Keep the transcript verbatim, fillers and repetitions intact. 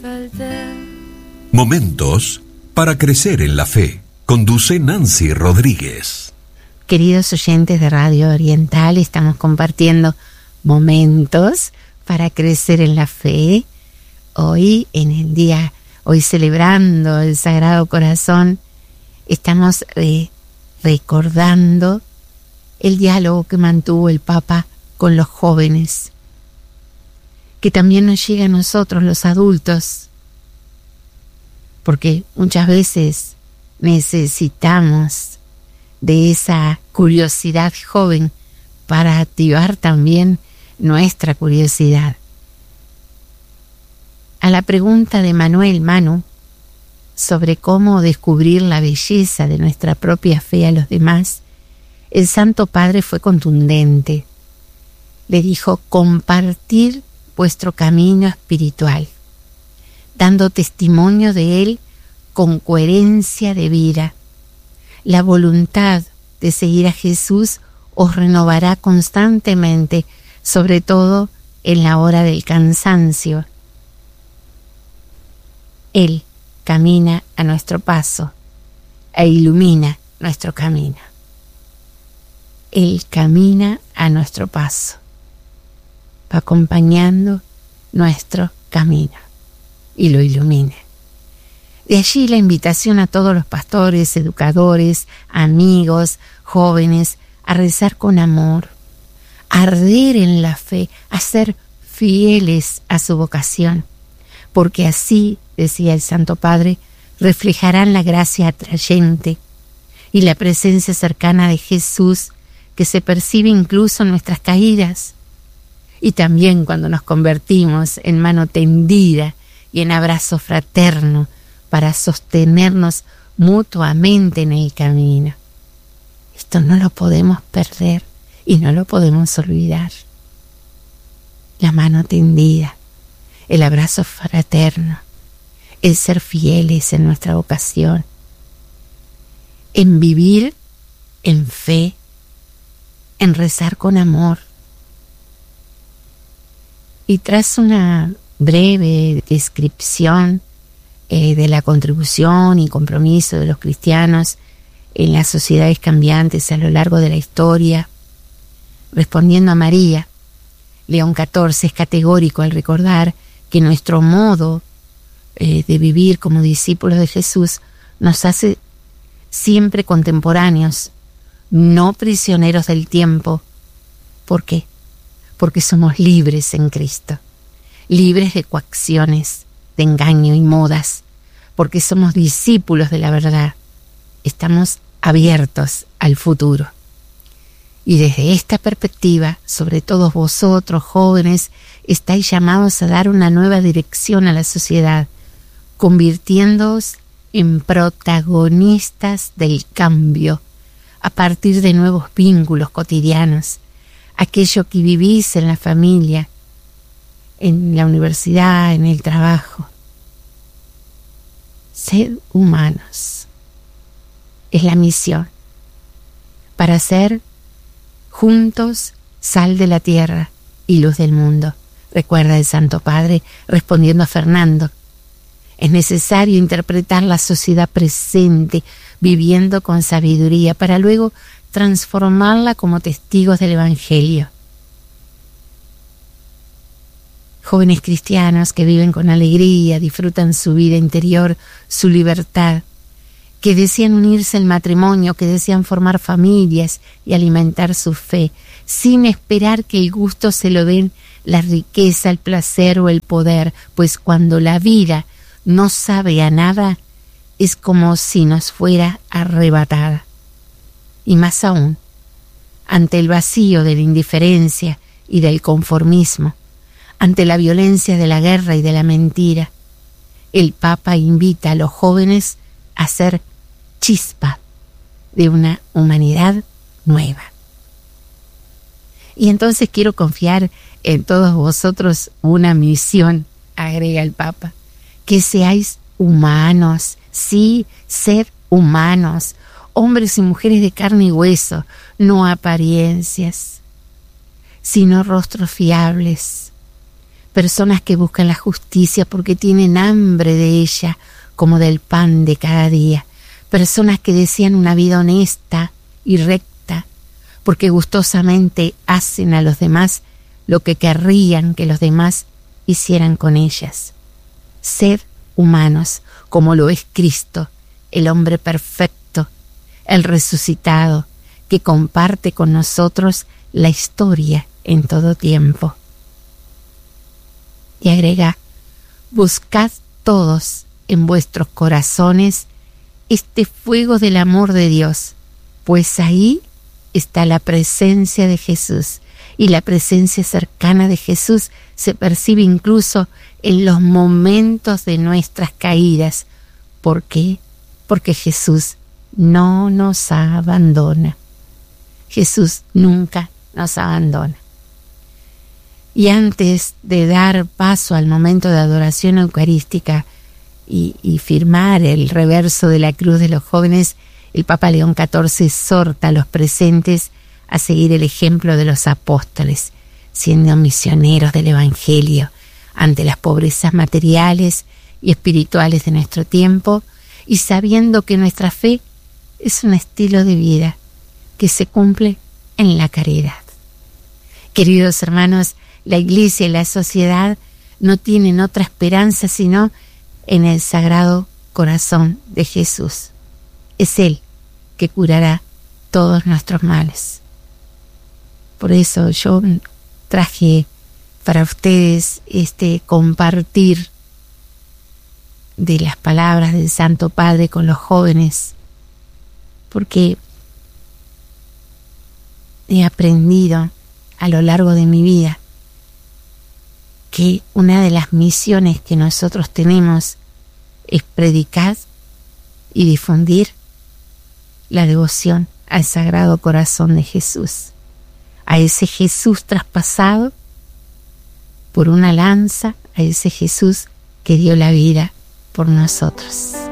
Momentos para crecer en la fe. Conduce Nancy Rodríguez. Queridos oyentes de Radio Oriental, estamos compartiendo momentos para crecer en la fe. Hoy, en el día, hoy celebrando el Sagrado Corazón, estamos eh, recordando el diálogo que mantuvo el Papa con los jóvenes, que también nos llega a nosotros los adultos, porque muchas veces necesitamos de esa curiosidad joven para activar también nuestra curiosidad. A la pregunta de Manuel Manu sobre cómo descubrir la belleza de nuestra propia fe a los demás, el Santo Padre fue contundente. Le dijo: compartir vuestro camino espiritual, dando testimonio de él con coherencia de vida. La voluntad de seguir a Jesús os renovará constantemente, sobre todo en la hora del cansancio. Él camina a nuestro paso e ilumina nuestro camino. Él camina a nuestro paso, va acompañando nuestro camino y lo ilumina. De allí la invitación a todos los pastores, educadores, amigos, jóvenes, a rezar con amor, a arder en la fe, a ser fieles a su vocación, porque así, decía el Santo Padre, reflejarán la gracia atrayente y la presencia cercana de Jesús, que se percibe incluso en nuestras caídas, y también cuando nos convertimos en mano tendida y en abrazo fraterno para sostenernos mutuamente en el camino. Esto no lo podemos perder y no lo podemos olvidar. La mano tendida, el abrazo fraterno, el ser fieles en nuestra vocación, en vivir en fe, en rezar con amor. Y tras una breve descripción eh, de la contribución y compromiso de los cristianos en las sociedades cambiantes a lo largo de la historia, respondiendo a María, León catorce es categórico al recordar que nuestro modo eh, de vivir como discípulos de Jesús nos hace siempre contemporáneos, no prisioneros del tiempo. ¿Por qué? Porque somos libres en Cristo, libres de coacciones, de engaño y modas, porque somos discípulos de la verdad. Estamos abiertos al futuro. Y desde esta perspectiva, sobre todo vosotros, jóvenes, estáis llamados a dar una nueva dirección a la sociedad, convirtiéndoos en protagonistas del cambio, a partir de nuevos vínculos cotidianos, aquello que vivís en la familia, en la universidad, en el trabajo. Sed humanos. Es la misión, para ser juntos sal de la tierra y luz del mundo, recuerda el Santo Padre respondiendo a Fernando. Es necesario interpretar la sociedad presente, viviendo con sabiduría, para luego transformarla como testigos del Evangelio. Jóvenes cristianos que viven con alegría, disfrutan su vida interior, su libertad, que desean unirse al matrimonio, que desean formar familias y alimentar su fe, sin esperar que el gusto se lo den la riqueza, el placer o el poder, pues cuando la vida no sabe a nada, es como si nos fuera arrebatada. Y más aún, ante el vacío de la indiferencia y del conformismo, ante la violencia de la guerra y de la mentira, el Papa invita a los jóvenes a ser chispa de una humanidad nueva. Y entonces quiero confiar en todos vosotros una misión, agrega el Papa, que seáis humanos, sí, sed humanos, hombres y mujeres de carne y hueso, no apariencias, sino rostros fiables, personas que buscan la justicia porque tienen hambre de ella, como del pan de cada día, personas que desean una vida honesta y recta, porque gustosamente hacen a los demás lo que querrían que los demás hicieran con ellas. Ser humanos, como lo es Cristo, el hombre perfecto, el resucitado, que comparte con nosotros la historia en todo tiempo. Y agrega: buscad todos en vuestros corazones este fuego del amor de Dios, pues ahí está la presencia de Jesús, y la presencia cercana de Jesús se percibe incluso en los momentos de nuestras caídas. ¿Por qué? Porque Jesús no nos abandona. Jesús nunca nos abandona. Y antes de dar paso al momento de adoración eucarística y, y firmar el reverso de la cruz de los jóvenes, el Papa León catorce exhorta a los presentes a seguir el ejemplo de los apóstoles, siendo misioneros del Evangelio ante las pobrezas materiales y espirituales de nuestro tiempo, y sabiendo que nuestra fe es un estilo de vida que se cumple en la caridad. Queridos hermanos, la Iglesia y la sociedad no tienen otra esperanza sino en el Sagrado Corazón de Jesús. Es Él que curará todos nuestros males. Por eso yo traje para ustedes este compartir de las palabras del Santo Padre con los jóvenes, porque he aprendido a lo largo de mi vida que una de las misiones que nosotros tenemos es predicar y difundir la devoción al Sagrado Corazón de Jesús, a ese Jesús traspasado por una lanza, a ese Jesús que dio la vida por nosotros.